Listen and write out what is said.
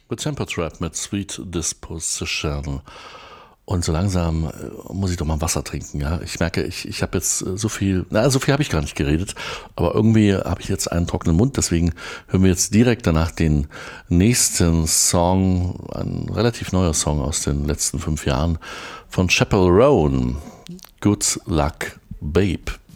Good Temper Trap mit Sweet Disposition. Und so langsam muss ich doch mal Wasser trinken, ja. Ich merke, ich habe jetzt so viel habe ich gar nicht geredet, aber irgendwie habe ich jetzt einen trockenen Mund, deswegen hören wir jetzt direkt danach den nächsten Song, ein relativ neuer Song aus den letzten 5 Jahren von Chappell Roan, Good Luck Babe.